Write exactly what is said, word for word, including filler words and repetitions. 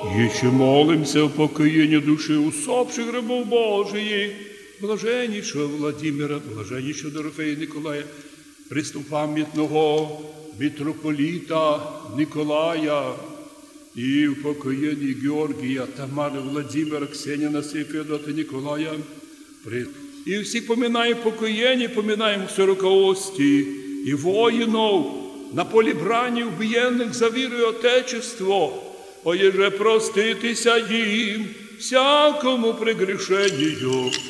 Еще молимся о покоении души усопших рабов Божиих, блаженнейшего Владимира, блаженнейшего Дорофея Николая, преступам'ятного митрополита Николая, и в покоении Георгия, Тамары, Владимира, Ксения, Насия, Феодота, Николая. И всех поминаем покоение, поминаем сорокаости и воинов на поле брани убиенных за віру і Отечество, оеже проститися їм всякому прегрешению.